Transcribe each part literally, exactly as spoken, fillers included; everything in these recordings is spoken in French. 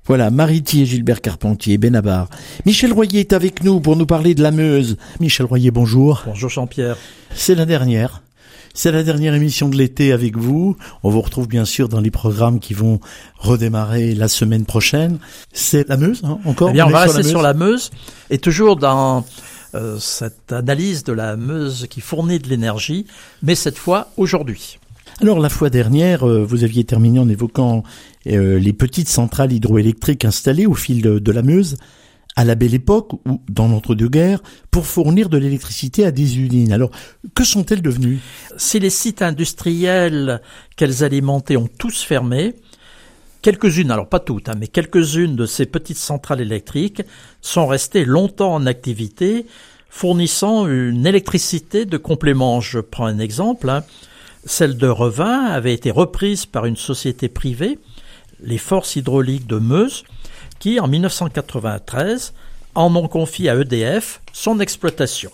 Voilà, Mariti et Gilbert Carpentier, Benabar. Michel Royer est avec nous pour nous parler de la Meuse. Michel Royer, bonjour. Bonjour Jean-Pierre. C'est la dernière. C'est la dernière émission de l'été avec vous. On vous retrouve bien sûr dans les programmes qui vont redémarrer la semaine prochaine. C'est la Meuse, hein, encore. Eh bien, on, on va rester sur la, sur la Meuse et toujours dans euh, cette analyse de la Meuse qui fournit de l'énergie, mais cette fois aujourd'hui. Alors la fois dernière, euh, vous aviez terminé en évoquant euh, les petites centrales hydroélectriques installées au fil de, de la Meuse à la Belle Époque ou dans l'entre-deux-guerres pour fournir de l'électricité à des usines. Alors que sont-elles devenues ? Si les sites industriels qu'elles alimentaient ont tous fermé, quelques-unes, alors pas toutes, hein, mais quelques-unes de ces petites centrales électriques sont restées longtemps en activité, fournissant une électricité de complément. Je prends un exemple, hein. Celle de Revin avait été reprise par une société privée, les Forces hydrauliques de Meuse, qui, en dix-neuf cent quatre-vingt-treize, en ont confié à E D F son exploitation.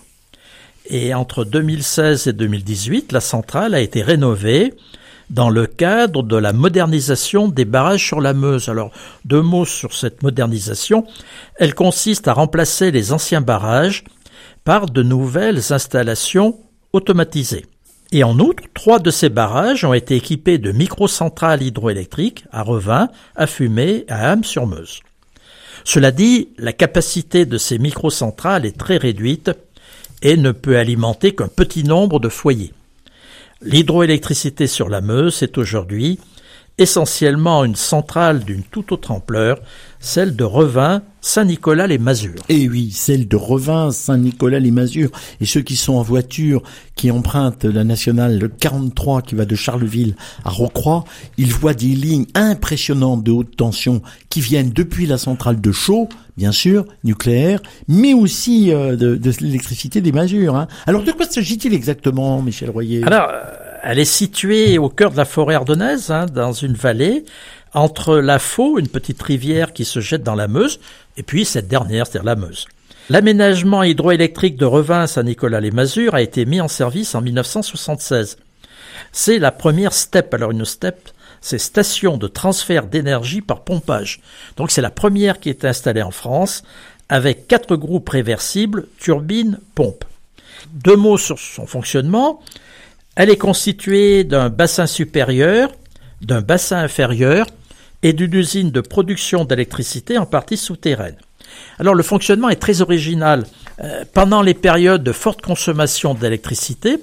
Et entre deux mille seize et deux mille dix-huit, la centrale a été rénovée dans le cadre de la modernisation des barrages sur la Meuse. Alors, deux mots sur cette modernisation. Elle consiste à remplacer les anciens barrages par de nouvelles installations automatisées. Et en outre, trois de ces barrages ont été équipés de microcentrales hydroélectriques à Revin, à Fumay et à Ham-sur-Meuse. Cela dit, la capacité de ces microcentrales est très réduite et ne peut alimenter qu'un petit nombre de foyers. L'hydroélectricité sur la Meuse est aujourd'hui essentiellement une centrale d'une toute autre ampleur, celle de Revin, Saint-Nicolas-les-Masures. Et oui, celle de Revin, Saint-Nicolas-les-Masures. Et ceux qui sont en voiture, qui empruntent la nationale quarante-trois qui va de Charleville à Rocroi, ils voient des lignes impressionnantes de haute tension qui viennent depuis la centrale de Chaux, bien sûr, nucléaire, mais aussi euh, de, de l'électricité des Masures. Hein. Alors de quoi s'agit-il exactement, Michel Royer ? Alors, elle est située au cœur de la forêt ardennaise, hein, dans une vallée, entre la Faux, une petite rivière qui se jette dans la Meuse, et puis cette dernière, c'est-à-dire la Meuse. L'aménagement hydroélectrique de Revin Saint-Nicolas-les-Masures a été mis en service en dix-neuf cent soixante-seize. C'est la première STEP. Alors une STEP, c'est station de transfert d'énergie par pompage. Donc c'est la première qui est installée en France, avec quatre groupes réversibles, turbine, pompe. Deux mots sur son fonctionnement. Elle est constituée d'un bassin supérieur, d'un bassin inférieur et d'une usine de production d'électricité en partie souterraine. Alors le fonctionnement est très original. Euh, pendant les périodes de forte consommation d'électricité,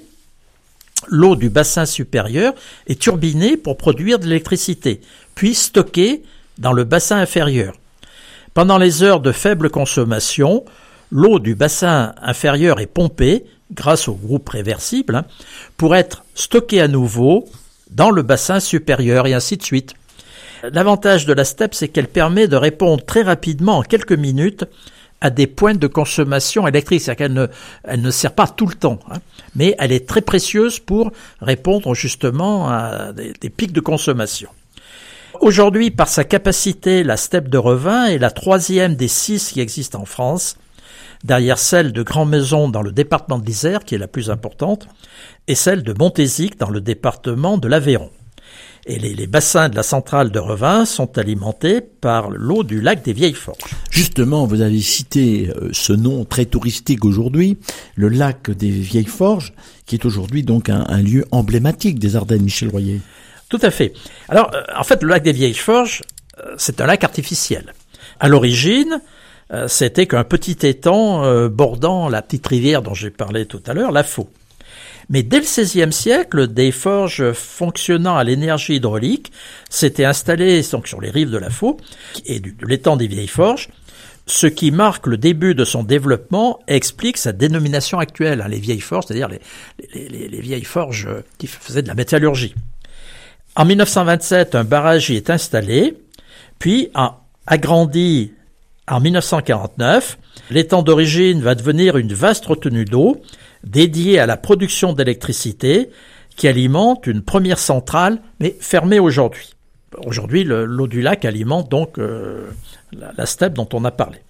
l'eau du bassin supérieur est turbinée pour produire de l'électricité, puis stockée dans le bassin inférieur. Pendant les heures de faible consommation, l'eau du bassin inférieur est pompée, grâce au groupe réversible, hein, pour être stockée à nouveau dans le bassin supérieur et ainsi de suite. L'avantage de la STEP, c'est qu'elle permet de répondre très rapidement, en quelques minutes, à des points de consommation électrique. C'est-à-dire qu'elle ne, elle ne sert pas tout le temps, hein, mais elle est très précieuse pour répondre justement à des, des pics de consommation. Aujourd'hui, par sa capacité, la STEP de Revin est la troisième des six qui existent en France, derrière celle de Grand-Maison dans le département de l'Isère, qui est la plus importante, et celle de Montézic dans le département de l'Aveyron. Et les, les bassins de la centrale de Revin sont alimentés par l'eau du lac des Vieilles Forges. Justement, vous avez cité euh, ce nom très touristique aujourd'hui, le lac des Vieilles Forges, qui est aujourd'hui donc un, un lieu emblématique des Ardennes, Michel Royer. Tout à fait. Alors, euh, en fait, le lac des Vieilles Forges, euh, c'est un lac artificiel. À l'origine, euh, c'était qu'un petit étang euh, bordant la petite rivière dont j'ai parlé tout à l'heure, la Faux. Mais dès le seizième siècle, des forges fonctionnant à l'énergie hydraulique s'étaient installées donc, sur les rives de la Faux et de l'étang des Vieilles Forges, ce qui marque le début de son développement et explique sa dénomination actuelle, hein, les vieilles forges, c'est-à-dire les, les, les, les vieilles forges qui faisaient de la métallurgie. En mille neuf cent vingt-sept, un barrage y est installé, puis a agrandi en mille neuf cent quarante-neuf. L'étang d'origine va devenir une vaste retenue d'eau dédiée à la production d'électricité qui alimente une première centrale, mais fermée aujourd'hui. Aujourd'hui, le, l'eau du lac alimente donc euh, la, la steppe dont on a parlé.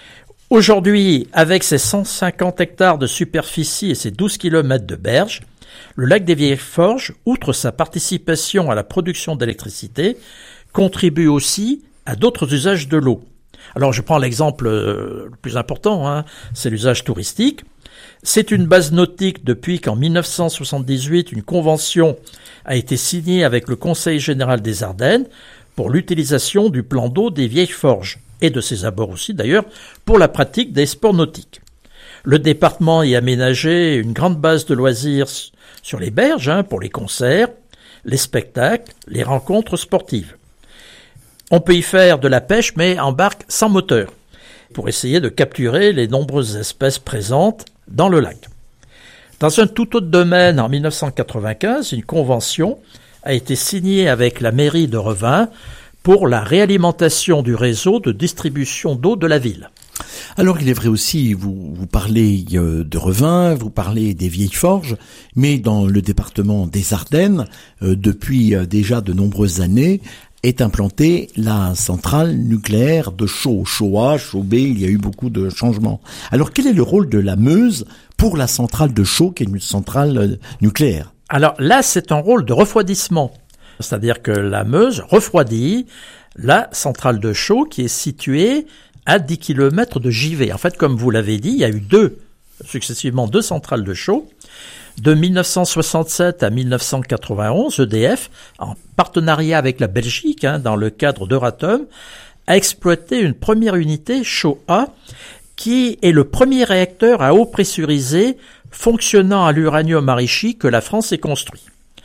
Aujourd'hui, avec ses cent cinquante hectares de superficie et ses douze kilomètres de berge, le lac des Vieilles Forges, outre sa participation à la production d'électricité, contribue aussi à d'autres usages de l'eau. Alors je prends l'exemple le plus important, hein, c'est l'usage touristique. C'est une base nautique depuis qu'en mille neuf cent soixante-dix-huit, une convention a été signée avec le Conseil général des Ardennes pour l'utilisation du plan d'eau des Vieilles Forges, et de ses abords aussi d'ailleurs, pour la pratique des sports nautiques. Le département y a aménagé une grande base de loisirs sur les berges, hein, pour les concerts, les spectacles, les rencontres sportives. On peut y faire de la pêche, mais en barque sans moteur, pour essayer de capturer les nombreuses espèces présentes dans le lac. Dans un tout autre domaine, en mille neuf cent quatre-vingt-quinze, une convention a été signée avec la mairie de Revin pour la réalimentation du réseau de distribution d'eau de la ville. Alors il est vrai aussi, vous, vous parlez de Revin, vous parlez des Vieilles Forges, mais dans le département des Ardennes, euh, depuis déjà de nombreuses années, est implantée la centrale nucléaire de Chaux. Chaux A, Chaux B, il y a eu beaucoup de changements. Alors quel est le rôle de la Meuse pour la centrale de Chaux, qui est une centrale nucléaire? Alors là, c'est un rôle de refroidissement. C'est-à-dire que la Meuse refroidit la centrale de Chaux qui est située à dix kilomètres de Givet. En fait, comme vous l'avez dit, il y a eu deux, successivement deux centrales de Chaux. De mille neuf cent soixante-sept à mille neuf cent quatre-vingt-onze, E D F, en partenariat avec la Belgique, hein, dans le cadre d'Euratom, a exploité une première unité, Chaux A, qui est le premier réacteur à eau pressurisée fonctionnant à l'uranium enrichi que la France ait construit.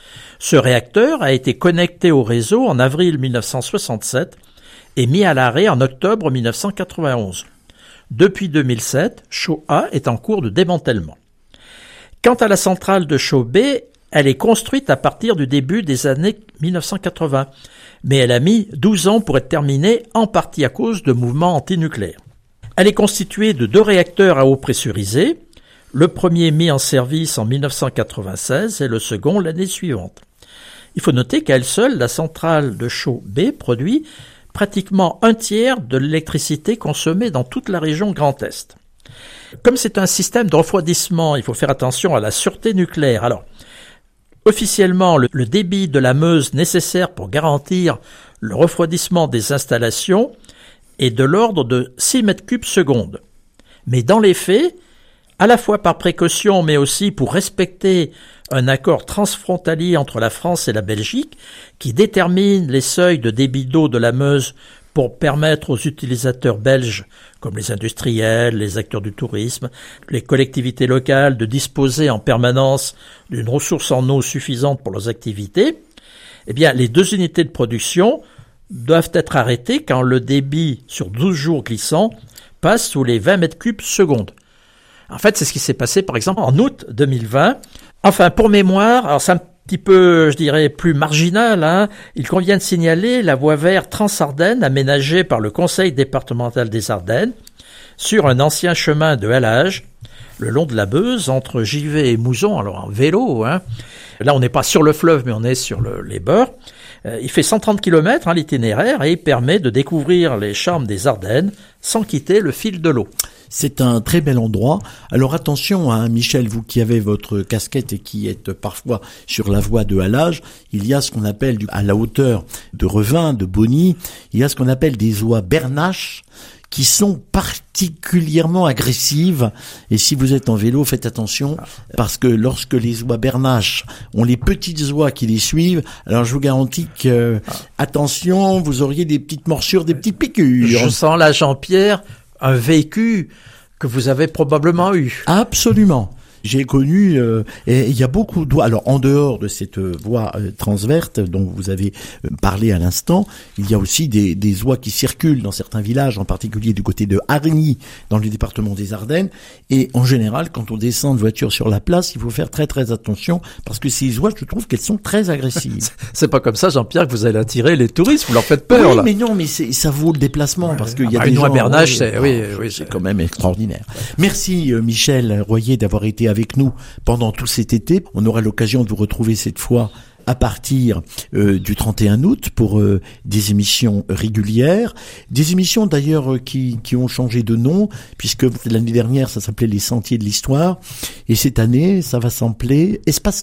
Ce réacteur a été connecté au réseau en avril mille neuf cent soixante-sept et mis à l'arrêt en octobre mille neuf cent quatre-vingt-onze. Depuis deux mille sept, Chaux A est en cours de démantèlement. Quant à la centrale de Chaux B, elle est construite à partir du début des années mille neuf cent quatre-vingts, mais elle a mis douze ans pour être terminée, en partie à cause de mouvements antinucléaires. Elle est constituée de deux réacteurs à eau pressurisée, le premier mis en service en mille neuf cent quatre-vingt-seize et le second l'année suivante. Il faut noter qu'à elle seule, la centrale de Chaux B produit pratiquement un tiers de l'électricité consommée dans toute la région Grand Est. Comme c'est un système de refroidissement, il faut faire attention à la sûreté nucléaire. Alors, officiellement, le, le débit de la Meuse nécessaire pour garantir le refroidissement des installations est de l'ordre de six mètres cubes seconde. Mais dans les faits, à la fois par précaution, mais aussi pour respecter un accord transfrontalier entre la France et la Belgique, qui détermine les seuils de débit d'eau de la Meuse pour permettre aux utilisateurs belges, comme les industriels, les acteurs du tourisme, les collectivités locales, de disposer en permanence d'une ressource en eau suffisante pour leurs activités, eh bien, les deux unités de production doivent être arrêtées quand le débit sur douze jours glissants passe sous les vingt mètres cubes seconde. En fait, c'est ce qui s'est passé, par exemple, en août deux mille vingt. Enfin, pour mémoire, alors c'est un petit peu, je dirais, plus marginal, hein, il convient de signaler la voie verte Transardennes aménagée par le Conseil départemental des Ardennes sur un ancien chemin de halage le long de la Meuse entre Givet et Mouzon, alors en vélo. Hein. Là, on n'est pas sur le fleuve, mais on est sur le, les bords. Euh, il fait cent trente kilomètres hein, l'itinéraire et il permet de découvrir les charmes des Ardennes sans quitter le fil de l'eau. C'est un très bel endroit. Alors attention, hein, Michel, vous qui avez votre casquette et qui êtes parfois sur la voie de halage, il y a ce qu'on appelle, à la hauteur de Revin, de Bonny, il y a ce qu'on appelle des oies bernaches qui sont particulièrement agressives. Et si vous êtes en vélo, faites attention, parce que lorsque les oies bernaches ont les petites oies qui les suivent, alors je vous garantis que, euh, attention, vous auriez des petites morsures, des petites piqûres. Je sens là, Jean-Pierre, un vécu que vous avez probablement eu. Absolument. J'ai connu, euh, et il y a beaucoup d'oies. Alors, en dehors de cette voie euh, transverte dont vous avez euh, parlé à l'instant, il y a aussi des, des oies qui circulent dans certains villages, en particulier du côté de Hargny, dans le département des Ardennes. Et en général, quand on descend de voiture sur la place, il faut faire très très attention, parce que ces oies, je trouve qu'elles sont très agressives. C'est pas comme ça, Jean-Pierre, que vous allez attirer les touristes, vous leur faites peur. Oui, là. mais non, mais c'est, ça vaut le déplacement, parce qu'il y a ah, des une gens... oie bernache, c'est, oh, oui, oui, c'est quand même extraordinaire. Merci, euh, Michel Royer, d'avoir été avec nous pendant tout cet été. On aura l'occasion de vous retrouver cette fois à partir euh, du trente et un août pour euh, des émissions régulières, des émissions d'ailleurs euh, qui, qui ont changé de nom, puisque l'année dernière ça s'appelait Les Sentiers de l'Histoire, et cette année ça va s'appeler Espace-Temps.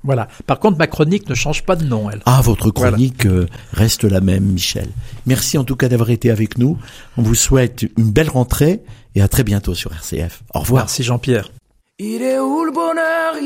Voilà. Par contre, ma chronique ne change pas de nom, elle. Ah, votre chronique voilà. euh, reste la même, Michel. Merci en tout cas d'avoir été avec nous. On vous souhaite une belle rentrée et à très bientôt sur R C F. Au revoir. Merci Jean-Pierre. Il est où le bonheur?